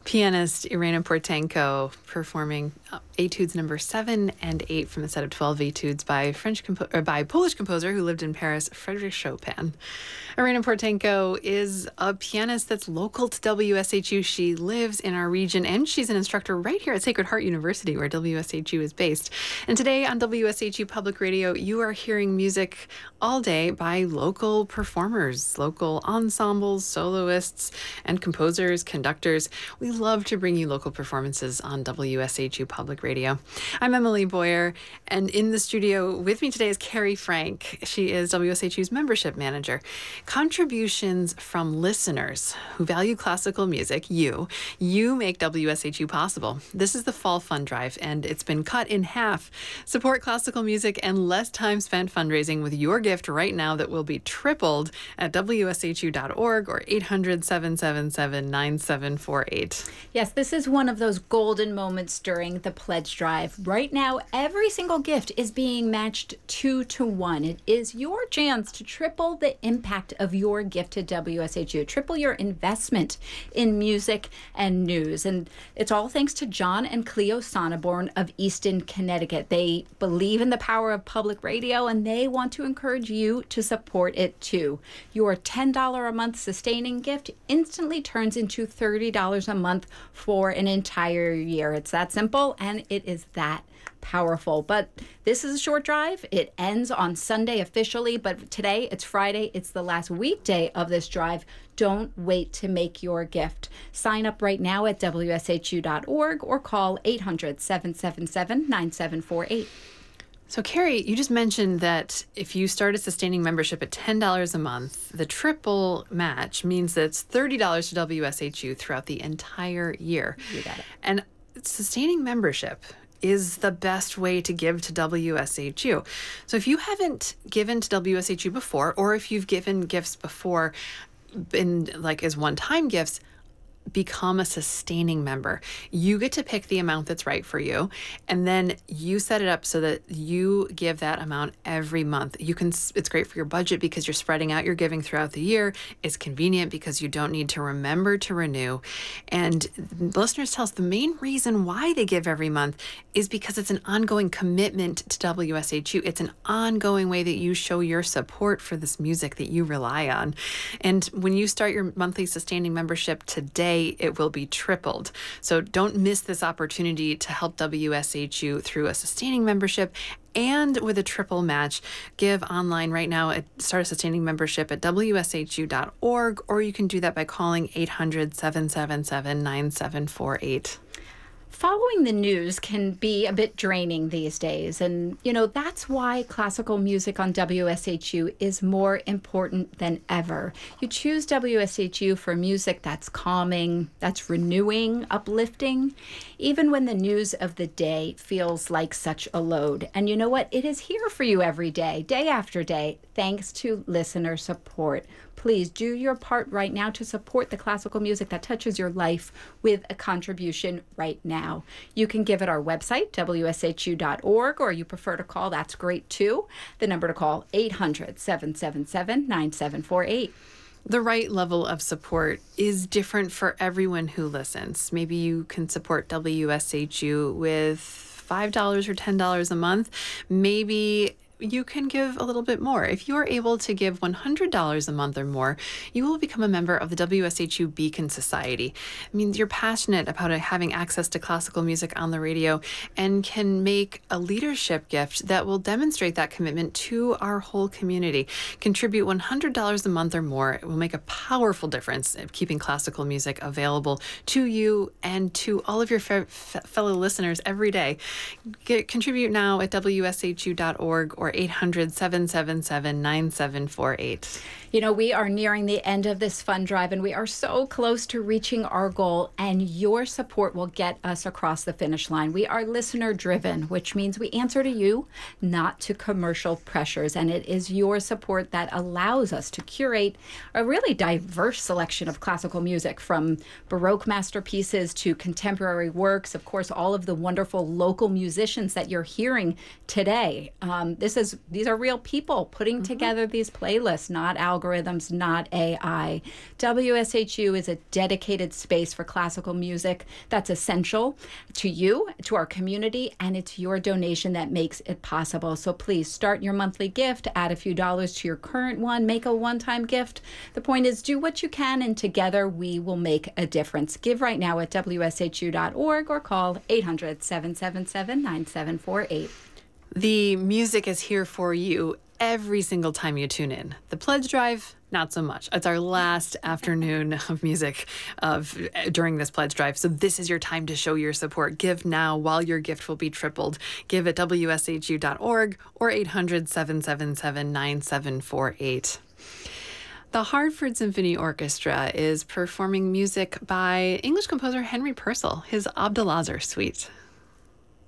Pianist Irina Portenko performing Etudes number 7 and 8 from the set of 12 Etudes by Polish composer who lived in Paris, Frédéric Chopin. Irina Portenko is a pianist that's local to WSHU. She lives in our region, and she's an instructor right here at Sacred Heart University, where WSHU is based. And today on WSHU Public Radio, you are hearing music all day by local performers, local ensembles, soloists, and composers, conductors. We love to bring you local performances on WSHU Public Radio. I'm Emily Boyer, and in the studio with me today is Carrie Frank. She is WSHU's membership manager. Contributions from listeners who value classical music, you make WSHU possible. This is the Fall Fund Drive, and it's been cut in half. Support classical music and less time spent fundraising with your gift right now that will be tripled at WSHU.org or 800-777-9748. Yes, this is one of those golden moments during the pledge drive. Right now, every single gift is being matched 2-to-1. It is your chance to triple the impact of your gift to WSHU, triple your investment in music and news. And it's all thanks to John and Cleo Sonneborn of Easton, Connecticut. They believe in the power of public radio, and they want to encourage you to support it too. Your $10 a month sustaining gift instantly turns into $30 a month for an entire year. It's that simple, and it is that powerful. But this is a short drive. It ends on Sunday officially, but today it's Friday. It's the last weekday of this drive. Don't wait to make your gift. Sign up right now at WSHU.org or call 800-777-9748. So, Carrie, you just mentioned that if you start a sustaining membership at $10 a month, the triple match means that it's $30 to WSHU throughout the entire year. You got it. And sustaining membership is the best way to give to WSHU. So if you haven't given to WSHU before, or if you've given gifts before in as one-time gifts, become a sustaining member. You get to pick the amount that's right for you, and then you set it up so that you give that amount every month. It's great for your budget because you're spreading out your giving throughout the year. It's convenient because you don't need to remember to renew. And listeners tell us the main reason why they give every month is because it's an ongoing commitment to WSHU. It's an ongoing way that you show your support for this music that you rely on. And when you start your monthly sustaining membership today, it will be tripled. So don't miss this opportunity to help WSHU through a sustaining membership and with a triple match. Give online right now at start a sustaining membership at WSHU.org, or you can do that by calling 800-777-9748. Following the news can be a bit draining these days. And, that's why classical music on WSHU is more important than ever. You choose WSHU for music that's calming, that's renewing, uplifting, even when the news of the day feels like such a load. And you know what? It is here for you every day, day after day, thanks to listener support. Please do your part right now to support the classical music that touches your life with a contribution right now. You can give at our website, WSHU.org, or you prefer to call, that's great too. The number to call, 800-777-9748. The right level of support is different for everyone who listens. Maybe you can support WSHU with $5 or $10 a month. Maybe you can give a little bit more. If you are able to give $100 a month or more, you will become a member of the WSHU Beacon Society. It means you're passionate about having access to classical music on the radio and can make a leadership gift that will demonstrate that commitment to our whole community. Contribute $100 a month or more. It will make a powerful difference in keeping classical music available to you and to all of your fellow listeners every day. Contribute now at WSHU.org or 800-777-9748. We are nearing the end of this fund drive, and we are so close to reaching our goal, and your support will get us across the finish line. We are listener driven, which means we answer to you, not to commercial pressures, and it is your support that allows us to curate a really diverse selection of classical music, from Baroque masterpieces to contemporary works. Of course, all of the wonderful local musicians that you're hearing today. These are real people putting together these playlists, not algorithms. algorithms, not AI. WSHU is a dedicated space for classical music that's essential to you, to our community, and it's your donation that makes it possible. So please start your monthly gift, add a few dollars to your current one, make a one-time gift. The point is, do what you can, and together we will make a difference. Give right now at WSHU.org or call 800-777-9748. The music is here for you every single time you tune in. The pledge drive, not so much. It's our last afternoon of music during this pledge drive. So this is your time to show your support. Give now while your gift will be tripled. Give at WSHU.org or 800-777-9748. The Hartford Symphony Orchestra is performing music by English composer Henry Purcell, his Abdelazar Suite.